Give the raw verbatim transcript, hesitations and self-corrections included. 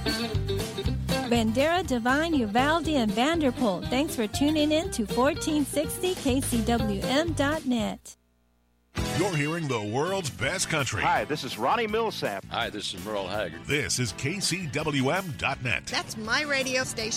Bandera, Divine, Uvalde, and Vanderpool. Thanks for tuning in to fourteen sixty K C W M dot net. You're hearing the world's best country. Hi, this is Ronnie Millsap. Hi, this is Merle Haggard. This is K C W M dot net. That's my radio station.